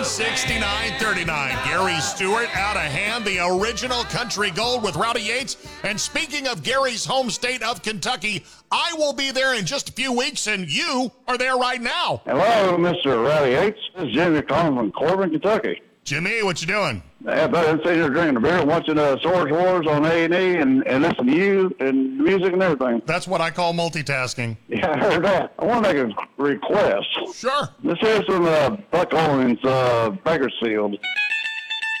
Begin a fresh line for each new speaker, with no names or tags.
69-39. Gary Stewart out of hand, the original country gold with Rowdy Yates. And speaking of Gary's home state of Kentucky, I will be there in just a few weeks, and you are there right now.
Hello, Mr. Rowdy Yates. This is Jimmy calling from Corbin, Kentucky.
Jimmy, what you doing?
Yeah, but I'm sitting here drinking a beer, watching Swords Wars on A&E, and listening to you and music and everything.
That's what I call multitasking.
Yeah, I heard that. I want to make a request.
Sure.
This is from Buck Owens, Bakersfield.